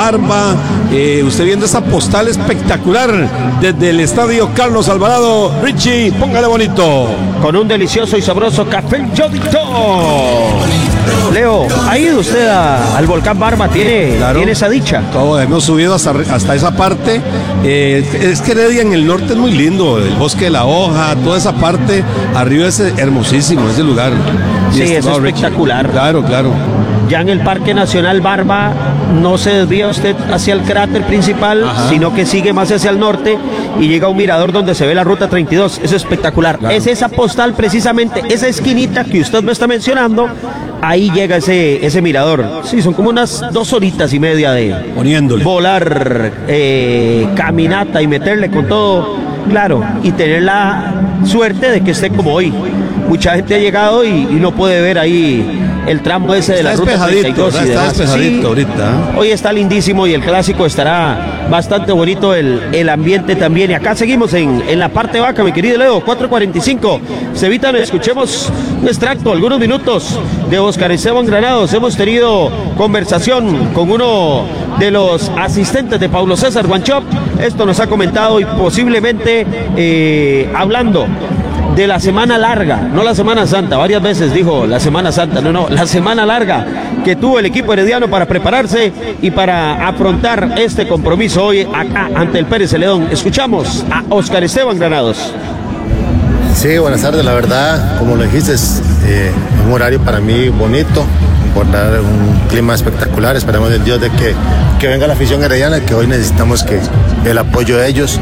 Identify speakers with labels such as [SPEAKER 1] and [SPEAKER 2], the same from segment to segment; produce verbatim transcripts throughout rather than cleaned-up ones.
[SPEAKER 1] Barba, eh, usted viendo esta postal espectacular desde el estadio Carlos Alvarado. Richie, póngale bonito.
[SPEAKER 2] Con un delicioso y sabroso café Yodito. Leo, ¿ha ido usted a, al volcán Barba? ¿Tiene, claro, ¿tiene esa dicha?
[SPEAKER 1] Todo, hemos subido hasta, hasta esa parte. Eh, es que Heredia en el norte es muy lindo, el bosque de la hoja, toda esa parte, arriba es hermosísimo ese lugar.
[SPEAKER 2] Sí, es espectacular.
[SPEAKER 1] Richie. Claro, claro.
[SPEAKER 2] Ya en el Parque Nacional Barba no se desvía usted hacia el cráter principal, ajá, sino que sigue más hacia el norte y llega a un mirador donde se ve la ruta treinta y dos. Es espectacular. Claro. Es esa postal precisamente, esa esquinita que usted me está mencionando, ahí llega ese, ese mirador. Sí, son como unas dos horitas y media de
[SPEAKER 1] poniéndole
[SPEAKER 2] volar, eh, caminata y meterle con todo, claro, y tener la suerte de que esté como hoy. Mucha gente ha llegado y, y no puede ver ahí el tramo ese de la ruta treinta y dos y
[SPEAKER 1] está despejadito, sí, ahorita.
[SPEAKER 2] Hoy está lindísimo y el clásico estará bastante bonito, el, el ambiente también. Y acá seguimos en, en la parte baja, mi querido Leo, cuatro cuarenta y cinco. Cevitan, escuchemos un extracto, algunos minutos de Oscar Esteban Granados. Hemos tenido conversación con uno de los asistentes de Paulo César Guanchop. Esto nos ha comentado y posiblemente eh, hablando de la semana larga, no la Semana Santa, varias veces dijo la Semana Santa, no, no, la semana larga que tuvo el equipo herediano para prepararse y para afrontar este compromiso hoy acá ante el Pérez Celedón. Escuchamos a Oscar Esteban Granados.
[SPEAKER 3] Sí, buenas tardes, la verdad, como lo dijiste, es eh, un horario para mí bonito, por dar un clima espectacular. Esperamos del Dios de que, que venga la afición herediana, que hoy necesitamos que el apoyo de ellos.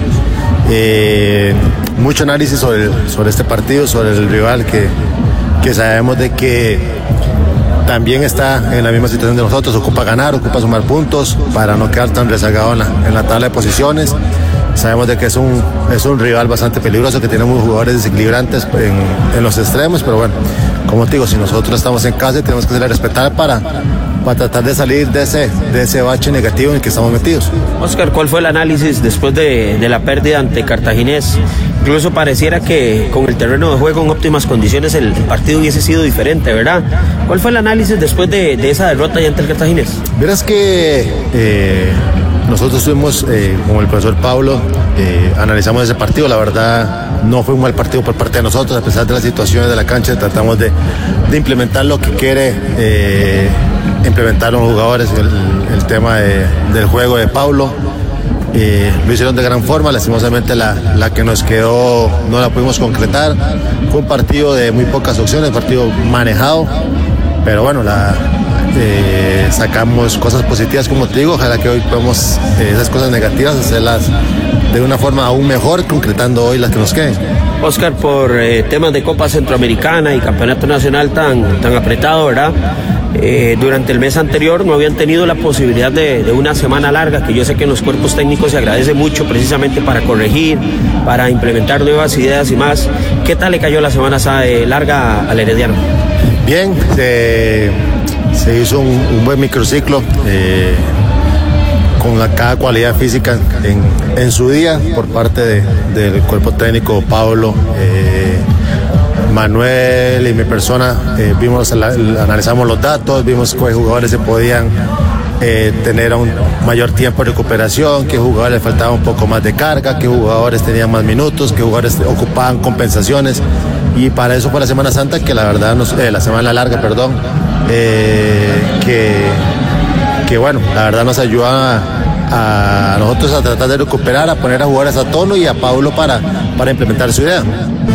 [SPEAKER 3] Eh, mucho análisis sobre, sobre este partido, sobre el rival que, que sabemos de que también está en la misma situación de nosotros, ocupa ganar, ocupa sumar puntos para no quedar tan rezagado en la, en la tabla de posiciones. Sabemos de que es un, es un rival bastante peligroso, que tiene muchos jugadores desequilibrantes en, en los extremos, pero bueno, como te digo, si nosotros estamos en casa tenemos que ser respetar para, para tratar de salir de ese, de ese bache negativo en el que estamos metidos.
[SPEAKER 2] Oscar, ¿cuál fue el análisis después de, de la pérdida ante Cartaginés? Incluso pareciera que con el terreno de juego en óptimas condiciones el, el partido hubiese sido diferente, ¿verdad? ¿Cuál fue el análisis después de, de esa derrota ya ante el Cartaginés?
[SPEAKER 3] Verás que eh, nosotros estuvimos eh, con el profesor Pablo, eh, analizamos ese partido. La verdad no fue un mal partido por parte de nosotros, a pesar de las situaciones de la cancha tratamos de, de implementar lo que quiere eh, implementar los jugadores, el, el tema de, del juego de Pablo. Eh, lo hicieron de gran forma, lastimosamente la, la que nos quedó no la pudimos concretar. Fue un partido de muy pocas opciones, un partido manejado, pero bueno, la, eh, sacamos cosas positivas, como te digo. Ojalá que hoy podamos eh, esas cosas negativas hacerlas de una forma aún mejor, concretando hoy las que nos queden.
[SPEAKER 2] Oscar, por eh, temas de Copa Centroamericana y Campeonato Nacional tan, tan apretado, ¿verdad? Eh, durante el mes anterior no habían tenido la posibilidad de, de una semana larga, que yo sé que en los cuerpos técnicos se agradece mucho precisamente para corregir, para implementar nuevas ideas y más. ¿Qué tal le cayó la semana eh, larga al herediano?
[SPEAKER 3] Bien, se, se hizo un, un buen microciclo eh, con la, cada cualidad física en, en su día por parte de, del cuerpo técnico, Pablo, eh, Manuel y mi persona. Eh, vimos, la, analizamos los datos, vimos qué jugadores se podían eh, tener un mayor tiempo de recuperación, qué jugadores les faltaba un poco más de carga, qué jugadores tenían más minutos, qué jugadores ocupaban compensaciones, y para eso fue la Semana Santa, que la verdad nos, eh, la semana larga, perdón, eh, que, que bueno, la verdad nos ayuda a, a nosotros a tratar de recuperar, a poner a jugadores a tono y a Paulo para, para implementar su idea.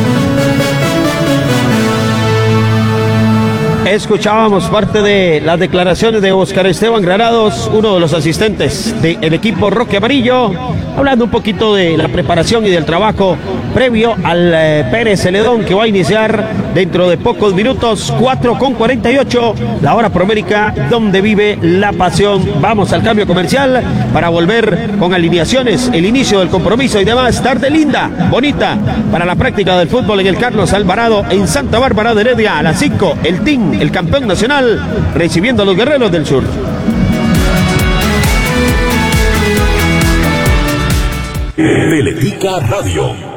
[SPEAKER 2] Escuchábamos parte de las declaraciones de Oscar Esteban Granados, uno de los asistentes del equipo Roque Amarillo, hablando un poquito de la preparación y del trabajo previo al eh, Pérez Celedón, que va a iniciar dentro de pocos minutos. Cuatro con cuarenta y ocho, la hora promérica, donde vive la pasión. Vamos al cambio comercial para volver con alineaciones, el inicio del compromiso y demás. Tarde linda, bonita, para la práctica del fútbol en el Carlos Alvarado en Santa Bárbara de Heredia. A las cinco, el Team, el campeón nacional, recibiendo a los Guerreros del Sur.
[SPEAKER 4] Teletica Radio.